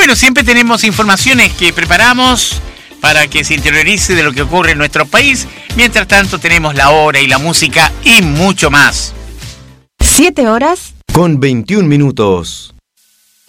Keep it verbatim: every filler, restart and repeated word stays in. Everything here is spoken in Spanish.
bueno, siempre tenemos informaciones que preparamos para que se interiorice de lo que ocurre en nuestro país. Mientras tanto tenemos la hora y la música y mucho más. Siete horas con veintiún minutos.